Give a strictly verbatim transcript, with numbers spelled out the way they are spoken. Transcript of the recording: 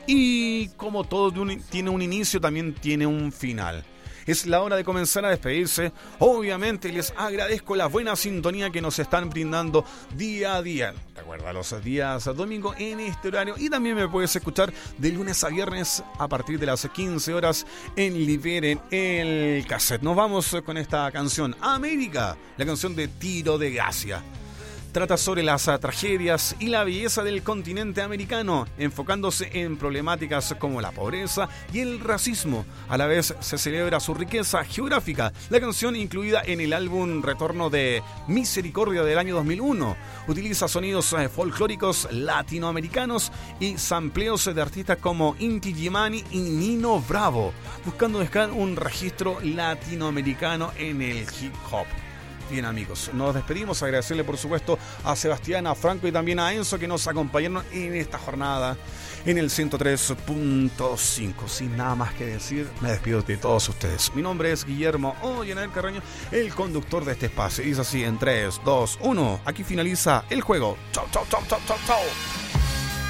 Y como todo tiene un inicio, también tiene un final. Es la hora de comenzar a despedirse. Obviamente les agradezco la buena sintonía que nos están brindando día a día. Recuerda, los días domingo en este horario. Y también me puedes escuchar de lunes a viernes a partir de las quince horas en Liberen el Cassette. Nos vamos con esta canción, América, la canción de Tiro de Gracia. Trata sobre las tragedias y la belleza del continente americano, enfocándose en problemáticas como la pobreza y el racismo. A la vez se celebra su riqueza geográfica. La canción, incluida en el álbum Retorno de Misericordia del año dos mil uno, utiliza sonidos folclóricos latinoamericanos y sampleos de artistas como Inti Illimani y Nino Bravo, buscando dejar un registro latinoamericano en el hip hop. Bien, amigos, nos despedimos, agradecerle por supuesto a Sebastián, a Franco y también a Enzo que nos acompañaron en esta jornada en el ciento tres punto cinco. Sin nada más que decir, me despido de todos ustedes. Mi nombre es Guillermo Ollanel Carreño, el conductor de este espacio. Y es así, en tres, dos, uno, aquí finaliza el juego. Chau, chau, chau, chau, chau, chau.